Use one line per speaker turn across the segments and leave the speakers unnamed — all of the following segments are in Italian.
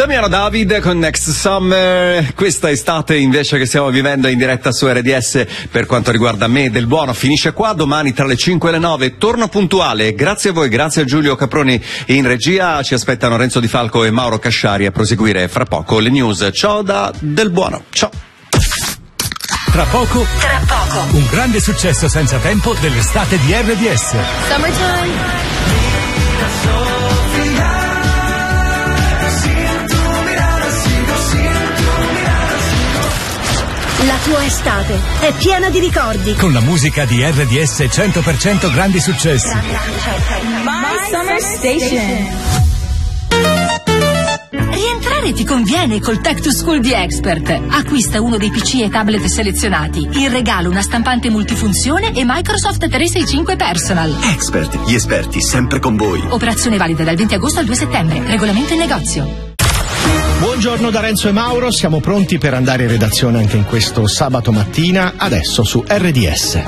Damiano David con Next Summer. Questa estate invece che stiamo vivendo in diretta su RDS, per quanto riguarda me, Del Buono finisce qua. Domani tra le 5 e le 9 torno puntuale. Grazie a voi, grazie a Giulio Caproni in regia. Ci aspettano Renzo Di Falco e Mauro Casciari a proseguire fra poco le news. Ciao da Del Buono, ciao.
Tra poco, un grande successo senza tempo dell'estate di RDS.
Summertime. La tua estate è piena di ricordi.
Con la musica di RDS 100% grandi successi.
My Summer Station. Rientrare ti conviene col Tech to School di Expert. Acquista uno dei PC e tablet selezionati. In regalo una stampante multifunzione e Microsoft 365 Personal.
Expert, gli esperti sempre con voi.
Operazione valida dal 20 agosto al 2 settembre. Regolamento in negozio.
Buongiorno da Renzo e Mauro, siamo pronti per andare in redazione anche in questo sabato mattina, adesso su RDS.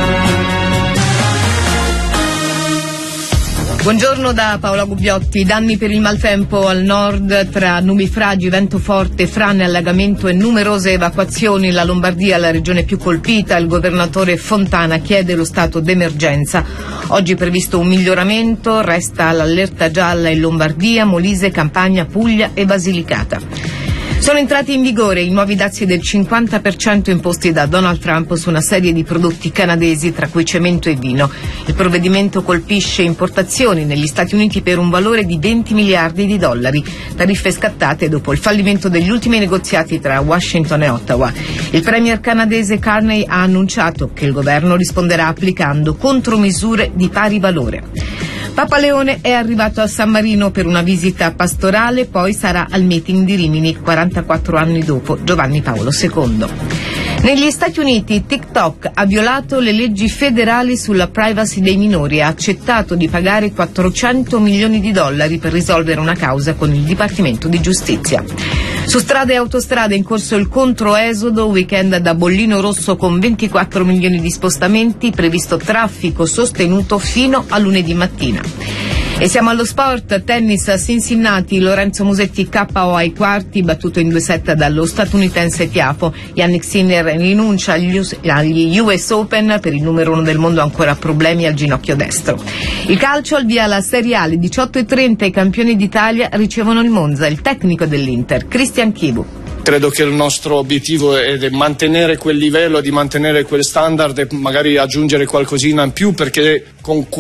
Buongiorno da Paola Gubbiotti. Danni per il maltempo al nord tra nubifragi, vento forte, frane, allagamento e numerose evacuazioni. La Lombardia è la regione più colpita. Il governatore Fontana chiede lo stato d'emergenza. Oggi è previsto un miglioramento, resta l'allerta gialla in Lombardia, Molise, Campania, Puglia e Basilicata. Sono entrati in vigore i nuovi dazi del 50% imposti da Donald Trump su una serie di prodotti canadesi, tra cui cemento e vino. Il provvedimento colpisce importazioni negli Stati Uniti per un valore di 20 miliardi di dollari, tariffe scattate dopo il fallimento degli ultimi negoziati tra Washington e Ottawa. Il premier canadese Carney ha annunciato che il governo risponderà applicando contromisure di pari valore. Papa Leone è arrivato a San Marino per una visita pastorale, poi sarà al meeting di Rimini 44 anni dopo Giovanni Paolo II. Negli Stati Uniti TikTok ha violato le leggi federali sulla privacy dei minori e ha accettato di pagare 400 milioni di dollari per risolvere una causa con il Dipartimento di Giustizia. Su strade e autostrade è in corso il controesodo, weekend da bollino rosso con 24 milioni di spostamenti, previsto traffico sostenuto fino a lunedì mattina. E siamo allo sport, tennis a Cincinnati, Lorenzo Musetti KO ai quarti, battuto in 2 set dallo statunitense Tiafo. Yannick Sinner rinuncia agli US Open, per il numero 1 del mondo ancora problemi al ginocchio destro. Il calcio, al via la Serie A, alle 18:30 i campioni d'Italia ricevono il Monza, il tecnico dell'Inter, Cristian Chivu.
Credo che il nostro obiettivo è di mantenere quel livello, di mantenere quel standard e magari aggiungere qualcosina in più, perché con